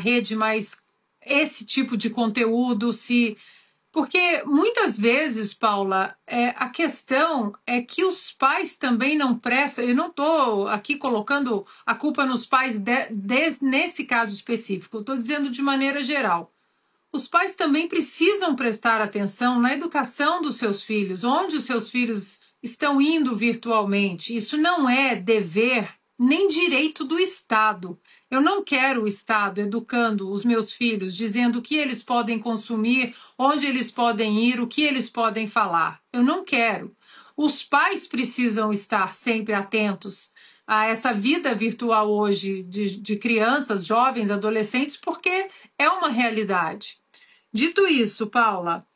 rede mais esse tipo de conteúdo, se... Porque muitas vezes, Paula, a questão é que os pais também não prestam. Eu não estou aqui colocando a culpa nos pais nesse caso específico, eu estou dizendo de maneira geral. Os pais também precisam prestar atenção na educação dos seus filhos, onde os seus filhos estão indo virtualmente. Isso não é dever nem direito do Estado. Eu não quero o Estado educando os meus filhos, dizendo o que eles podem consumir, onde eles podem ir, o que eles podem falar. Eu não quero. Os pais precisam estar sempre atentos a essa vida virtual hoje de crianças, jovens, adolescentes, porque é uma realidade. Dito isso, Paula,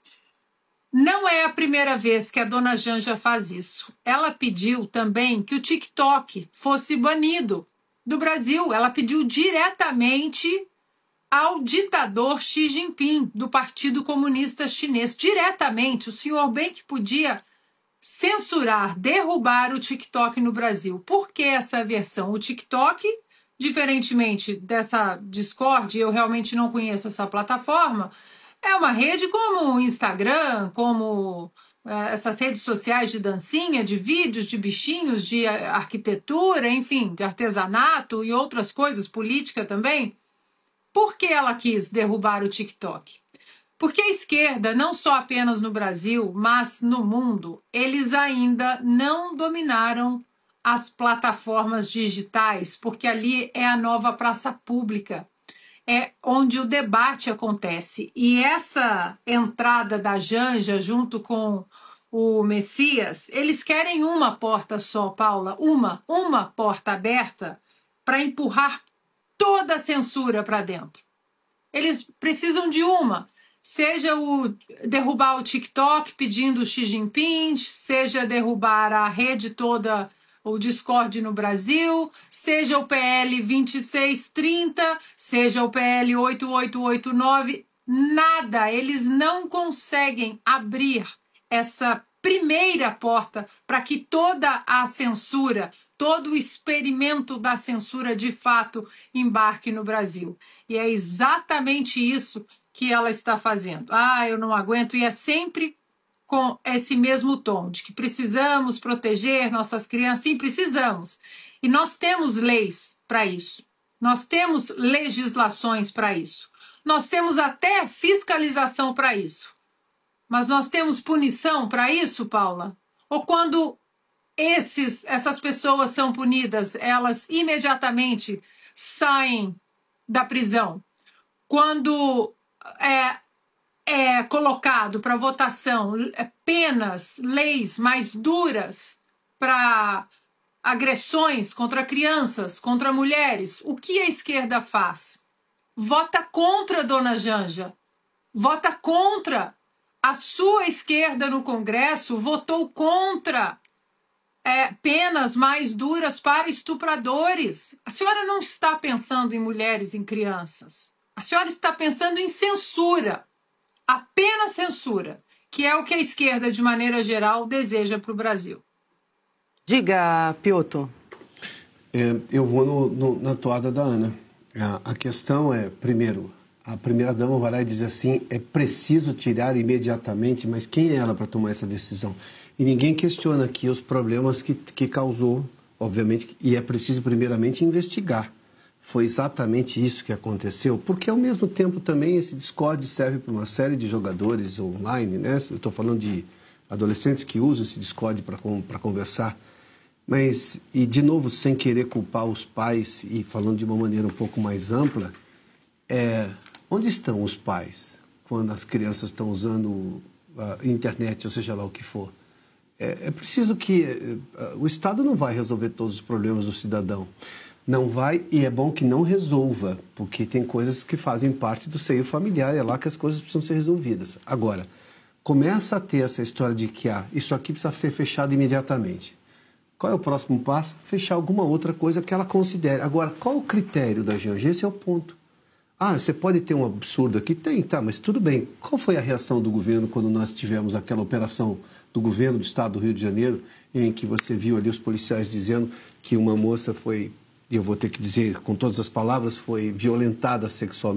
não é a primeira vez que a dona Janja faz isso. Ela pediu também que o TikTok fosse banido do Brasil. Ela pediu diretamente ao ditador Xi Jinping, do Partido Comunista Chinês. Diretamente, o senhor bem que podia censurar, derrubar o TikTok no Brasil. Por que essa versão? O TikTok, diferentemente dessa Discord, eu realmente não conheço essa plataforma, é uma rede como o Instagram, como essas redes sociais de dancinha, de vídeos, de bichinhos, de arquitetura, enfim, de artesanato e outras coisas, política também. Por que ela quis derrubar o TikTok? Porque a esquerda, não só apenas no Brasil, mas no mundo, eles ainda não dominaram as plataformas digitais, porque ali é a nova praça pública. É onde o debate acontece. E essa entrada da Janja junto com o Messias, eles querem uma porta só, Paula, uma porta aberta para empurrar toda a censura para dentro. Eles precisam de uma, seja o derrubar o TikTok pedindo o Xi Jinping, seja derrubar a rede toda, o Discord no Brasil, seja o PL 2630, seja o PL 8889, nada, eles não conseguem abrir essa primeira porta para que toda a censura, todo o experimento da censura de fato embarque no Brasil. E é exatamente isso que ela está fazendo. Eu não aguento, e é sempre com esse mesmo tom, de que precisamos proteger nossas crianças. Sim, precisamos. E nós temos leis para isso. Nós temos legislações para isso. Nós temos até fiscalização para isso. Mas nós temos punição para isso, Paula? Ou quando essas pessoas são punidas, elas imediatamente saem da prisão? Quando é colocado para votação penas, leis mais duras para agressões contra crianças, contra mulheres, o que a esquerda faz? Vota contra, dona Janja. Vota contra. A sua esquerda no Congresso votou contra penas mais duras para estupradores. A senhora não está pensando em mulheres e em crianças. A senhora está pensando em censura. Apenas censura, que é o que a esquerda, de maneira geral, deseja para o Brasil. Diga, Piotr. Eu vou na toada da Ana. A questão é, primeiro, a primeira-dama vai lá e diz assim, é preciso tirar imediatamente, mas quem é ela para tomar essa decisão? E ninguém questiona aqui os problemas que causou, obviamente, e é preciso, primeiramente, investigar. Foi exatamente isso que aconteceu, porque, ao mesmo tempo, também esse Discord serve para uma série de jogadores online, né? Eu estou falando de adolescentes que usam esse Discord para conversar, mas, e de novo, sem querer culpar os pais e falando de uma maneira um pouco mais ampla, onde estão os pais quando as crianças estão usando a internet, ou seja lá o que for? É preciso que... o Estado não vai resolver todos os problemas do cidadão. Não vai, e é bom que não resolva, porque tem coisas que fazem parte do seio familiar, é lá que as coisas precisam ser resolvidas. Agora, começa a ter essa história de que isso aqui precisa ser fechado imediatamente. Qual é o próximo passo? Fechar alguma outra coisa que ela considere. Agora, qual é o critério da Janja? Esse é o ponto. Você pode ter um absurdo aqui? Tem, tá, mas tudo bem. Qual foi a reação do governo quando nós tivemos aquela operação do governo do estado do Rio de Janeiro, em que você viu ali os policiais dizendo que uma moça foi, e eu vou ter que dizer com todas as palavras, foi violentada sexualmente?